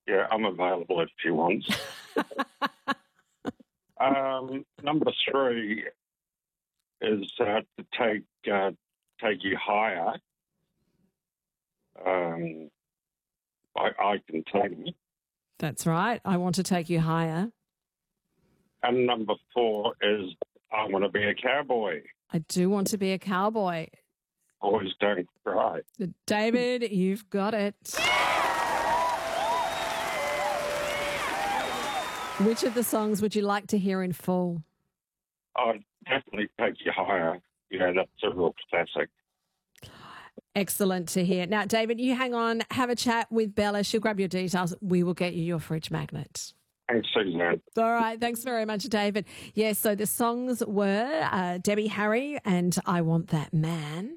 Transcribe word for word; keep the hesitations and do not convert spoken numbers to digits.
Yeah, I'm available if she wants. um, number three is uh, to take uh, take you higher. Um, I, I can take you. That's right. I want to take you higher. And number four is I want to be a cowboy. I do want to be a cowboy. Always don't cry. David, you've got it. Which of the songs would you like to hear in full? I'd definitely take you higher. Yeah, that's a real classic. Excellent to hear. Now, David, you hang on, have a chat with Bella. She'll grab your details. We will get you your fridge magnet. Thanks, Suzanne. All right. Thanks very much, David. Yes, so the songs were uh, Debbie Harry and I Want That Man.